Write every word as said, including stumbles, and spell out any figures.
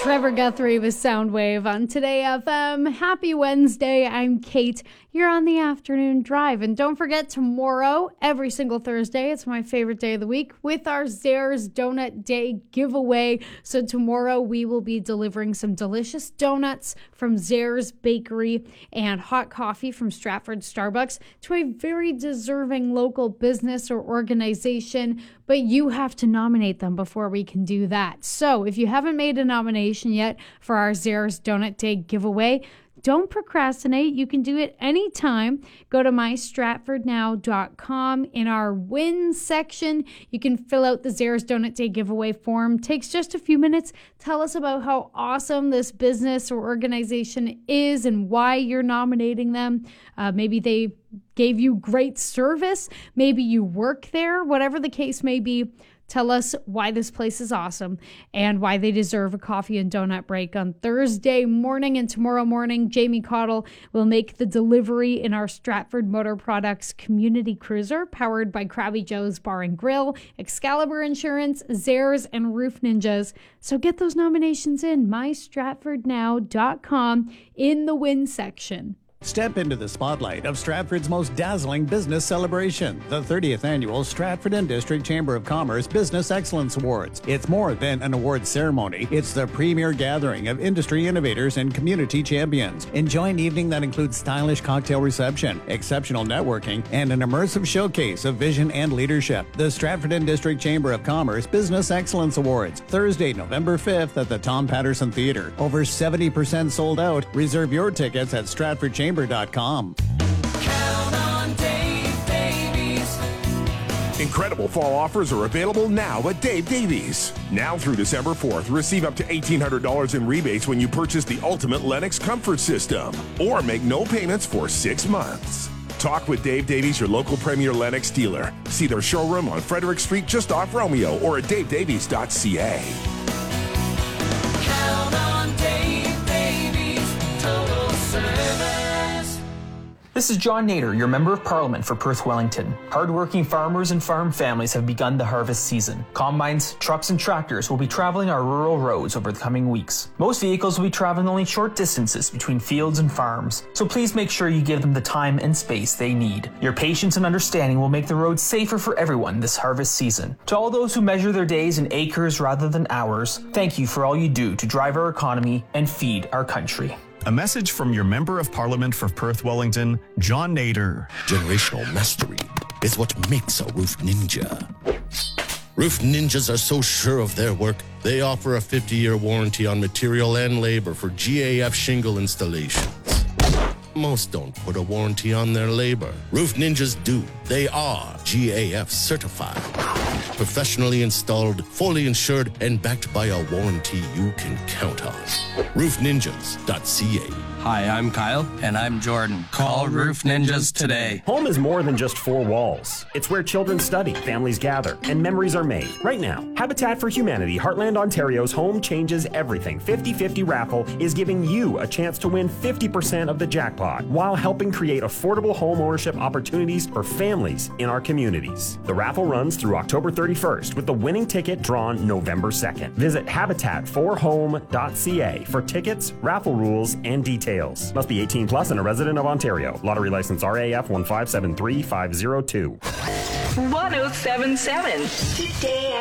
Trevor Guthrie with Soundwave on Today F M. Happy Wednesday. I'm Kate. You're on the afternoon drive. And don't forget, tomorrow, every single Thursday, it's my favorite day of the week, with our Zares Donut Day giveaway. So tomorrow we will be delivering some delicious donuts from Zares Bakery and hot coffee from Stratford Starbucks to a very deserving local business or organization. But you have to nominate them before we can do that. So if you haven't made a nomination yet for our Zares Donut Day giveaway, don't procrastinate. You can do it anytime. Go to my stratford now dot com. In our win section, you can fill out the Zares Donut Day giveaway form. Takes just a few minutes. Tell us about how awesome this business or organization is and why you're nominating them. Uh, maybe they gave you great service. Maybe you work there. Whatever the case may be, tell us why this place is awesome and why they deserve a coffee and donut break on Thursday morning. And tomorrow morning, Jamie Cottle will make the delivery in our Stratford Motor Products Community Cruiser, powered by Krabby Joe's Bar and Grill, Excalibur Insurance, Zares, and Roof Ninjas. So get those nominations in, my stratford now dot com, in the win section. Step into the spotlight of Stratford's most dazzling business celebration, the thirtieth Annual Stratford and District Chamber of Commerce Business Excellence Awards. It's more than an awards ceremony. It's the premier gathering of industry innovators and community champions. Enjoy an evening that includes stylish cocktail reception, exceptional networking, and an immersive showcase of vision and leadership. The Stratford and District Chamber of Commerce Business Excellence Awards, Thursday, November fifth at the Tom Patterson Theatre. Over seventy percent sold out. Reserve your tickets at stratford chamber dot com. Count on Dave Davies. Incredible fall offers are available now at Dave Davies. Now through December fourth, receive up to eighteen hundred dollars in rebates when you purchase the Ultimate Lennox Comfort System, or make no payments for six months. Talk with Dave Davies, your local Premier Lennox dealer. See their showroom on Frederick Street just off Romeo, or at dave davies dot c a. Count on Dave Davies. Total service. This is John Nader, your Member of Parliament for Perth Wellington. Hardworking farmers and farm families have begun the harvest season. Combines, trucks, and tractors will be traveling our rural roads over the coming weeks. Most vehicles will be traveling only short distances between fields and farms, so please make sure you give them the time and space they need. Your patience and understanding will make the roads safer for everyone this harvest season. To all those who measure their days in acres rather than hours, thank you for all you do to drive our economy and feed our country. A message from your Member of Parliament for Perth Wellington, John Nader. Generational mastery is what makes a roof ninja. Roof ninjas are so sure of their work, they offer a fifty-year warranty on material and labor for G A F shingle installations. Most don't put a warranty on their labor. Roof ninjas do. They are G A F certified. Professionally installed, fully insured, and backed by a warranty you can count on. roof ninjas dot c a. Hi, I'm Kyle. And I'm Jordan. Call Roof Ninjas today. Home is more than just four walls. It's where children study, families gather, and memories are made. Right now, Habitat for Humanity Heartland Ontario's Home Changes Everything fifty fifty raffle is giving you a chance to win fifty percent of the jackpot while helping create affordable home ownership opportunities for families in our communities. The raffle runs through October thirty-first with the winning ticket drawn November second. Visit habitat for home dot c a for tickets, raffle rules, and details. Must be eighteen plus and a resident of Ontario. Lottery license R A F one five seven three five zero two. one oh seven point seven. Today